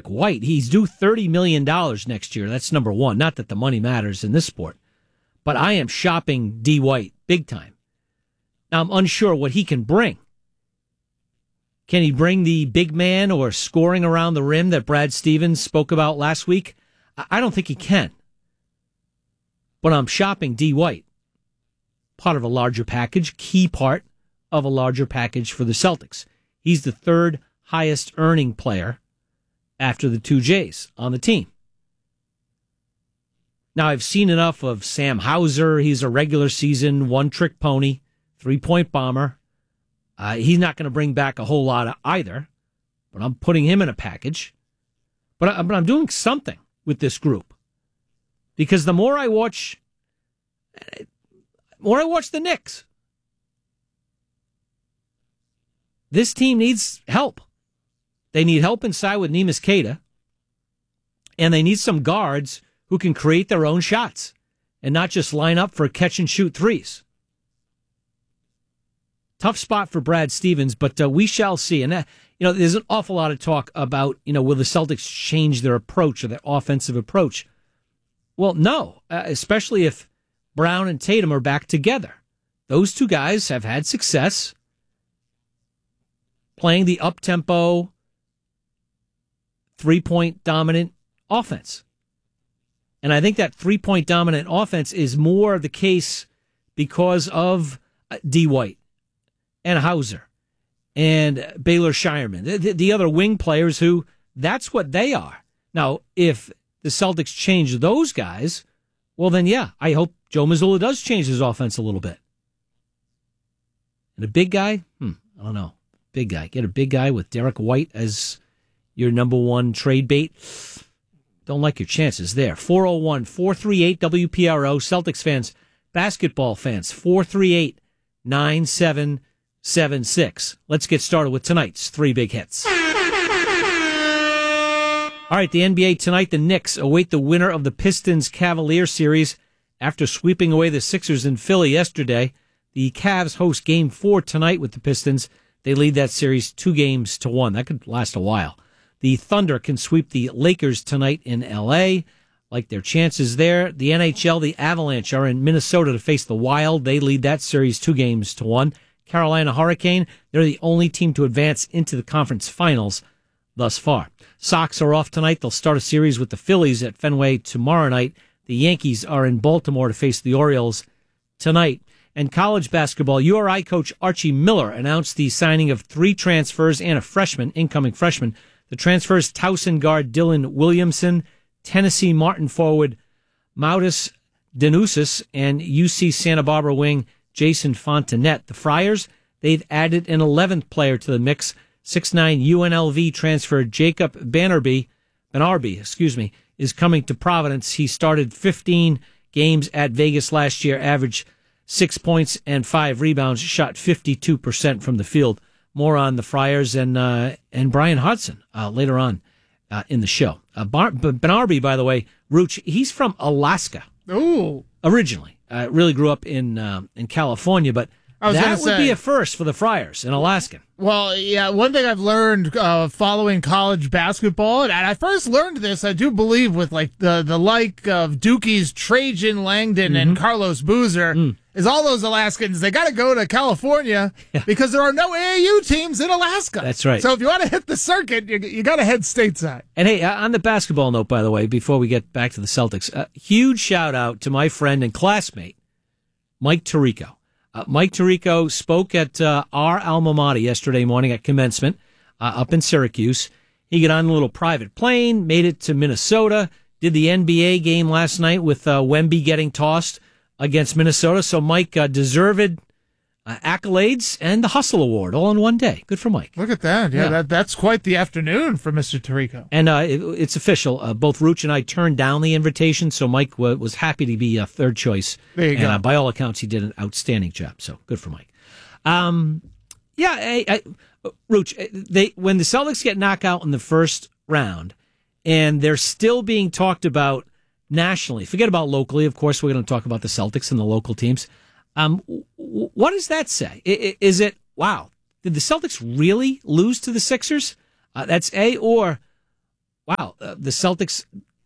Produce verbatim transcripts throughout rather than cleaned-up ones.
Derek White. He's due thirty million dollars next year. That's number one. Not that the money matters in this sport. But I am shopping D. White big time. Now, I'm unsure what he can bring. Can he bring the big man or scoring around the rim that Brad Stevens spoke about last week? I don't think he can. But I'm shopping D. White. Part of a larger package, key part of a larger package for the Celtics. He's the third highest earning player after the two J's on the team. Now, I've seen enough of Sam Hauser. He's a regular season one-trick pony, three-point bomber. Uh, he's not going to bring back a whole lot either, but I'm putting him in a package. But, I, but I'm doing something with this group because the more I watch, the more I watch the Knicks, this team needs help. They need help inside with Neemias Queta, and they need some guards who can create their own shots and not just line up for catch-and-shoot threes. Tough spot for Brad Stevens, but uh, we shall see. And, uh, you know, there's an awful lot of talk about, you know, will the Celtics change their approach or their offensive approach? Well, no, uh, especially if Brown and Tatum are back together. Those two guys have had success playing the up-tempo, three-point dominant offense. And I think that three-point dominant offense is more the case because of uh, D. White and Hauser and Baylor Shireman, the, the other wing players who, that's what they are. Now, if the Celtics change those guys, well then, yeah, I hope Joe Mazzulla does change his offense a little bit. And a big guy? Hmm, I don't know. Big guy. Get a big guy with Derek White as your number one trade bait. Don't like your chances there. four oh one, four three eight, W P R O. Celtics fans, basketball fans, four three eight, nine seven seven six. Let's get started with tonight's three big hits. All right, the N B A tonight, the Knicks await the winner of the Pistons-Cavaliers series after sweeping away the Sixers in Philly yesterday. The Cavs host Game four tonight with the Pistons. They lead that series two games to one. That could last a while. The Thunder can sweep the Lakers tonight in L A. Like their chances there. The N H L, the Avalanche are in Minnesota to face the Wild. They lead that series two games to one. Carolina Hurricane, they're the only team to advance into the conference finals thus far. Sox are off tonight. They'll start a series with the Phillies at Fenway tomorrow night. The Yankees are in Baltimore to face the Orioles tonight. And college basketball, U R I coach Archie Miller announced the signing of three transfers and a freshman, incoming freshman. The transfers, Towson guard Dylan Williamson, Tennessee Martin forward Maudis Denusis, and U C Santa Barbara wing Jason Fontenette. The Friars, they've added an eleventh player to the mix. six nine U N L V transfer Jacob Banarby, Banarby, excuse me, is coming to Providence. He started fifteen games at Vegas last year, averaged six points and five rebounds, shot fifty-two percent from the field. More on the Friars and uh, and Brian Hodgson uh, later on uh, in the show. Uh, Bar- Banarby, by the way, Rooch, he's from Alaska. Ooh. Originally. Uh, really grew up in um, in California, but that would say, be a first for the Friars, an Alaskan. Well, yeah, one thing I've learned uh, following college basketball, and I first learned this, I do believe, with like the, the like of Dookie's Trajan Langdon mm-hmm. and Carlos Boozer, mm. is all those Alaskans, they got to go to California yeah. because there are no A A U teams in Alaska. That's right. So if you want to hit the circuit, you, you got to head stateside. And hey, on the basketball note, by the way, before we get back to the Celtics, a huge shout out to my friend and classmate, Mike Tirico. Uh, Mike Tirico spoke at uh, our alma mater yesterday morning at commencement uh, up in Syracuse. He got on a little private plane, made it to Minnesota, did the N B A game last night with uh, Wemby getting tossed against Minnesota. So Mike uh, deserved uh, accolades and the Hustle Award all in one day. Good for Mike. Look at that. Yeah, yeah. That, that's quite the afternoon for Mister Tirico. And uh, it, it's official. Uh, both Rooch and I turned down the invitation, so Mike w- was happy to be a third choice. There you and, go. Uh, by all accounts, he did an outstanding job, so good for Mike. Um, yeah, I, I, Rooch, they, when the Celtics get knocked out in the first round, and they're still being talked about nationally, forget about locally, of course, we're going to talk about the Celtics and the local teams. Um, what does that say? Is it, wow, did the Celtics really lose to the Sixers? Uh, that's A, or wow, uh, the Celtics,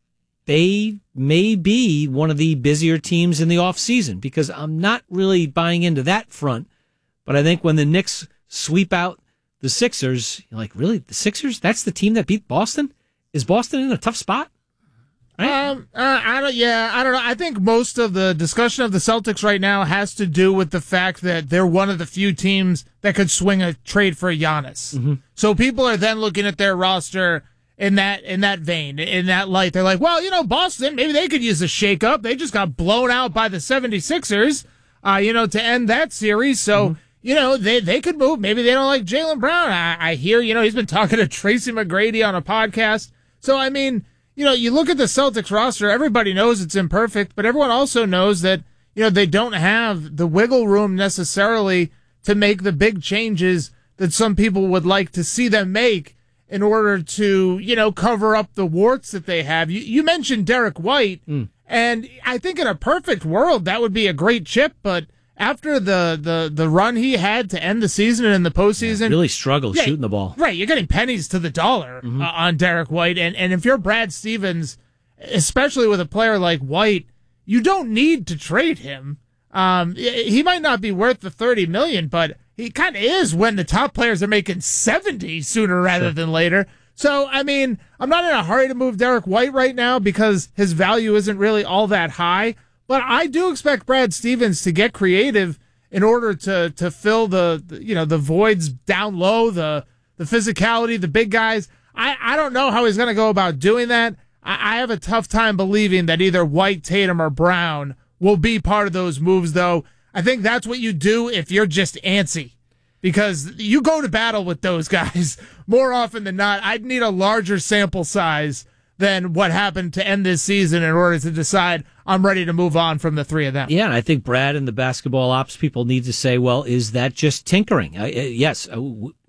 they may be one of the busier teams in the offseason, because I'm not really buying into that front. But I think when the Knicks sweep out the Sixers, you're like, really? The Sixers? That's the team that beat Boston? Is Boston in a tough spot? Right? Um, uh, I don't. Yeah, I don't know. I think most of the discussion of the Celtics right now has to do with the fact that they're one of the few teams that could swing a trade for Giannis. Mm-hmm. So people are then looking at their roster in that in that vein, in that light. They're like, well, you know, Boston, maybe they could use a shakeup. They just got blown out by the seventy-sixers, uh, you know, to end that series. So. Mm-hmm. You know, they, they could move. Maybe they don't like Jaylen Brown. I, I hear, you know, he's been talking to Tracy McGrady on a podcast. So, I mean, you know, you look at the Celtics roster, everybody knows it's imperfect, but everyone also knows that, you know, they don't have the wiggle room necessarily to make the big changes that some people would like to see them make in order to, you know, cover up the warts that they have. You, you mentioned Derek White, mm. and I think in a perfect world, that would be a great chip, but after the, the, the run he had to end the season and in the postseason, yeah, really struggled yeah, shooting the ball. Right, you're getting pennies to the dollar mm-hmm. uh, on Derek White, and, and if you're Brad Stevens, especially with a player like White, you don't need to trade him. Um, he might not be worth the thirty million dollars, but he kind of is when the top players are making seventy sooner rather sure. than later. So, I mean, I'm not in a hurry to move Derek White right now because his value isn't really all that high. But I do expect Brad Stevens to get creative in order to to fill the, the you know the voids down low, the the physicality, the big guys. I, I don't know how he's going to go about doing that. I, I have a tough time believing that either White, Tatum, or Brown will be part of those moves, though. I think that's what you do if you're just antsy, because you go to battle with those guys more often than not. I'd need a larger sample size than what happened to end this season in order to decide I'm ready to move on from the three of them. Yeah, and I think Brad and the basketball ops people need to say, well, is that just tinkering? Uh, yes, uh,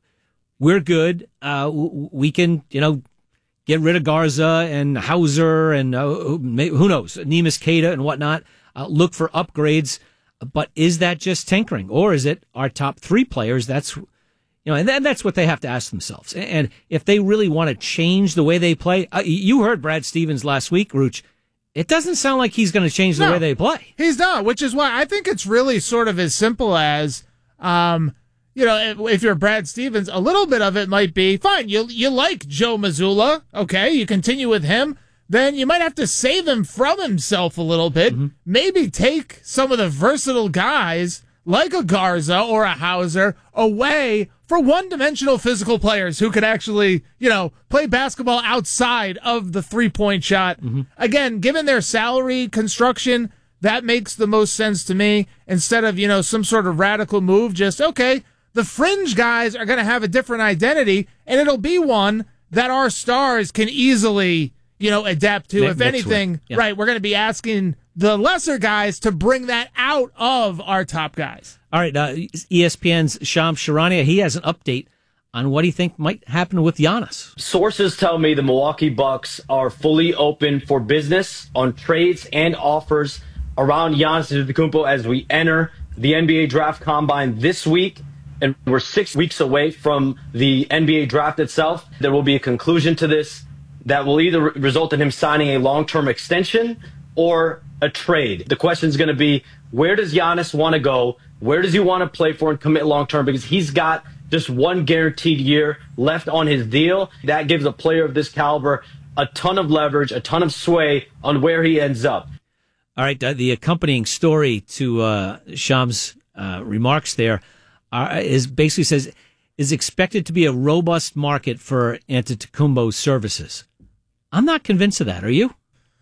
we're good. Uh, we can, you know, get rid of Garza and Hauser and uh, who knows, Neemias Queta and whatnot, uh, look for upgrades. But is that just tinkering? Or is it our top three players? That's You know, and then that's what they have to ask themselves. And if they really want to change the way they play, uh, you heard Brad Stevens last week, Rooch. It doesn't sound like he's going to change the no, way they play. He's not, which is why I think it's really sort of as simple as, um, you know, if, if you're Brad Stevens, a little bit of it might be, fine, you you like Joe Mazzulla, okay, you continue with him, then you might have to save him from himself a little bit. Mm-hmm. Maybe take some of the versatile guys like a Garza or a Hauser away for one-dimensional physical players who could actually, you know, play basketball outside of the three-point shot. Mm-hmm. Again, given their salary construction, that makes the most sense to me. Instead of, you know, some sort of radical move, just, okay, the fringe guys are going to have a different identity, and it'll be one that our stars can easily, you know, adapt to. Mix, if anything, yeah. right, we're going to be asking the lesser guys to bring that out of our top guys. All right, uh, E S P N's Shams Charania, he has an update on what he think might happen with Giannis. Sources tell me the Milwaukee Bucks are fully open for business on trades and offers around Giannis Antetokounmpo as we enter the N B A Draft Combine this week. And we're six weeks away from the N B A Draft itself. There will be a conclusion to this that will either result in him signing a long-term extension or a trade. The question is going to be, where does Giannis want to go? Where does he want to play for and commit long-term? Because he's got just one guaranteed year left on his deal. That gives a player of this caliber a ton of leverage, a ton of sway on where he ends up. All right, uh, the accompanying story to uh, Shams' uh, remarks there uh, is basically says, is expected to be a robust market for Antetokounmpo's services. I'm not convinced of that. Are you?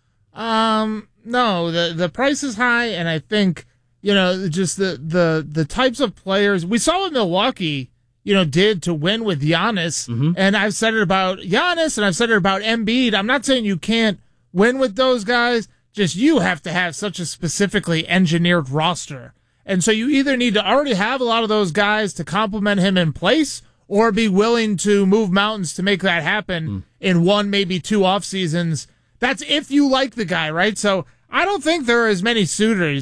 Um, no, the the price is high, and I think, you know, just the, the, the types of players we saw what Milwaukee, you know, did to win with Giannis. Mm-hmm. And I've said it about Giannis and I've said it about Embiid. I'm not saying you can't win with those guys. Just you have to have such a specifically engineered roster. And so you either need to already have a lot of those guys to complement him in place or be willing to move mountains to make that happen mm. in one, maybe two off seasons. That's if you like the guy, right? So I don't think there are as many suitors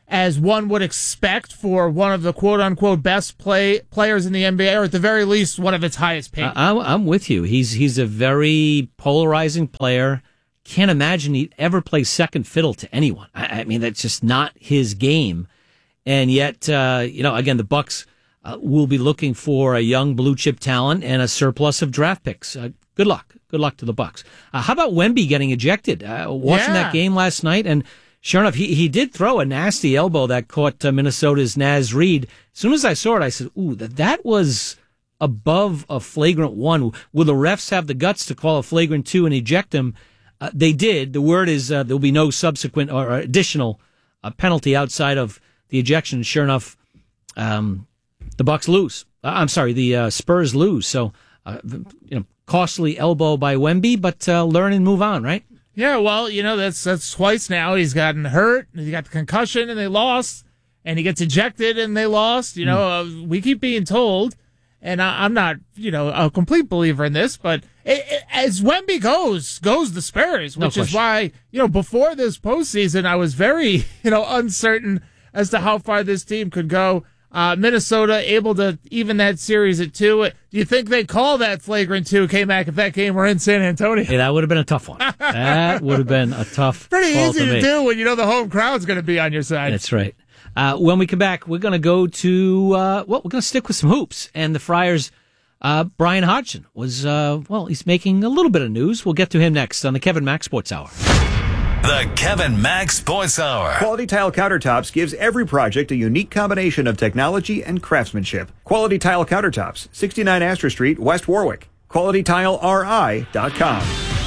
as one would expect for one of the quote-unquote best play players in the N B A, or at the very least, one of its highest paid. I'm, I'm with you. He's he's a very polarizing player. Can't imagine he'd ever play second fiddle to anyone. I, I mean, that's just not his game. And yet, uh, you know, again, the Bucks uh, will be looking for a young blue chip talent and a surplus of draft picks. Uh, good luck. Good luck to the Bucks. Uh, how about Wemby getting ejected? Uh, watching yeah. that game last night, and sure enough, he, he did throw a nasty elbow that caught uh, Minnesota's Naz Reid. As soon as I saw it, I said, ooh, that, that was above a flagrant one. Will the refs have the guts to call a flagrant two and eject him? Uh, they did. The word is uh, there'll be no subsequent or additional uh, penalty outside of the ejection. Sure enough, um, the Bucks lose. Uh, I'm sorry, the uh, Spurs lose. So, uh, you know, costly elbow by Wemby, but uh, learn and move on, right? Yeah, well, you know, that's that's twice now. He's gotten hurt, he got the concussion, and they lost, and he gets ejected, and they lost. You know, mm. uh, we keep being told, and I, I'm not, you know, a complete believer in this, but it, it, as Wemby goes, goes the Spurs, which no is why, you know, before this postseason, I was very, you know, uncertain as to how far this team could go. Uh, Minnesota able to even that series at two. Do you think they call that flagrant two, K-Mac, if that game were in San Antonio? Hey, that would have been a tough one. That would have been a tough Pretty call easy to, to make. do when you know the home crowd's going to be on your side. That's right. Uh, when we come back, we're going to go to, uh, well, we're going to stick with some hoops. And the Friars, uh, Brian Hodgson was, uh, well, he's making a little bit of news. We'll get to him next on the Kevin Mack Sports Hour. The Kevin Mack Sports Hour. Quality Tile Countertops gives every project a unique combination of technology and craftsmanship. Quality Tile Countertops, sixty-nine Astor Street, West Warwick. Quality Tile R I dot com.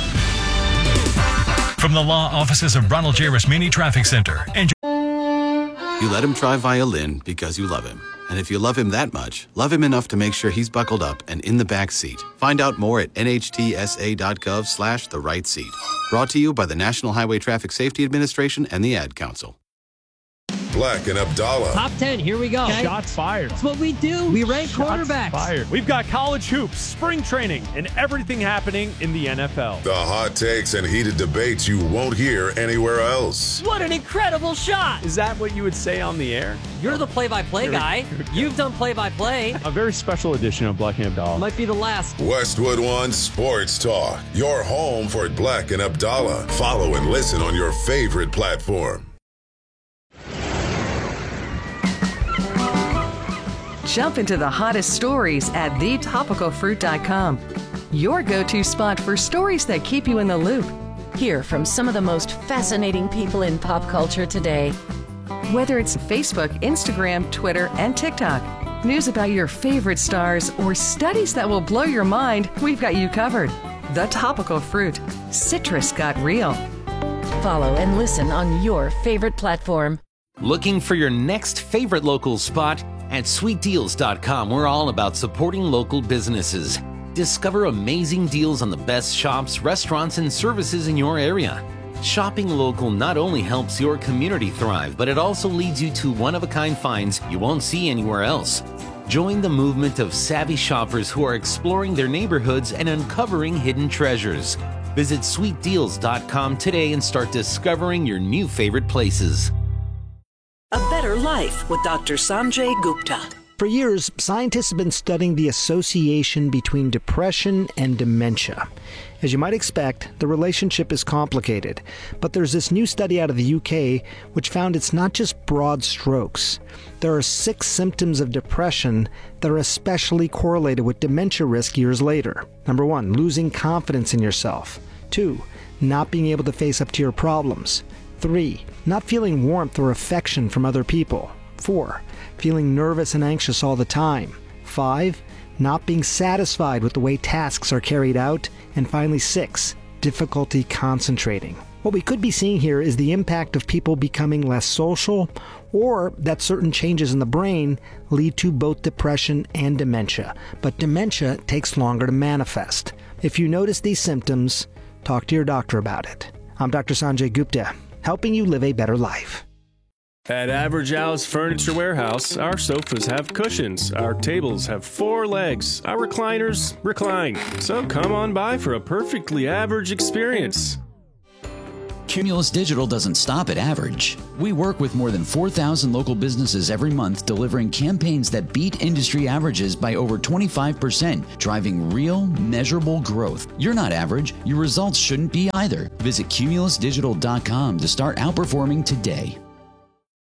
From the law offices of Ronald J. Rasmini Traffic Center. And you let him try violin because you love him. And if you love him that much, love him enough to make sure he's buckled up and in the back seat. Find out more at N H T S A dot gov slash the right seat. Brought to you by the National Highway Traffic Safety Administration and the Ad Council. Black and Abdallah. Top ten, here we go. Okay. Shots fired. That's what we do. We rank Shots quarterbacks. Fired. We've got college hoops, spring training, and everything happening in the N F L. The hot takes and heated debates you won't hear anywhere else. What an incredible shot. Is that what you would say on the air? You're the play-by-play guy. You've done play-by-play. A very special edition of Black and Abdallah. Might be the last. Westwood One Sports Talk. Your home for Black and Abdallah. Follow and listen on your favorite platform. Jump into the hottest stories at the topical fruit dot com. Your go-to spot for stories that keep you in the loop. Hear from some of the most fascinating people in pop culture today. Whether it's Facebook, Instagram, Twitter, and TikTok, news about your favorite stars, or studies that will blow your mind, we've got you covered. The Topical Fruit. Citrus got real. Follow and listen on your favorite platform. Looking for your next favorite local spot? At sweet deals dot com, we're all about supporting local businesses. Discover amazing deals on the best shops, restaurants, and services in your area. Shopping local not only helps your community thrive, but it also leads you to one-of-a-kind finds you won't see anywhere else. Join the movement of savvy shoppers who are exploring their neighborhoods and uncovering hidden treasures. Visit sweet deals dot com today and start discovering your new favorite places. A Better Life with Doctor Sanjay Gupta. For years, scientists have been studying the association between depression and dementia. As you might expect, the relationship is complicated, but there's this new study out of the U K which found it's not just broad strokes. There are six symptoms of depression that are especially correlated with dementia risk years later. Number one, losing confidence in yourself. Two, not being able to face up to your problems. Three, not feeling warmth or affection from other people. Four, feeling nervous and anxious all the time. Five, not being satisfied with the way tasks are carried out. And finally, six, difficulty concentrating. What we could be seeing here is the impact of people becoming less social, or that certain changes in the brain lead to both depression and dementia. But dementia takes longer to manifest. If you notice these symptoms, talk to your doctor about it. I'm Doctor Sanjay Gupta, helping you live a better life. At Average Al's Furniture Warehouse, our sofas have cushions, our tables have four legs, our recliners recline. So come on by for a perfectly average experience. Cumulus Digital doesn't stop at average. We work with more than four thousand local businesses every month, delivering campaigns that beat industry averages by over twenty-five percent, driving real, measurable growth. You're not average. Your results shouldn't be either. Visit cumulus digital dot com to start outperforming today.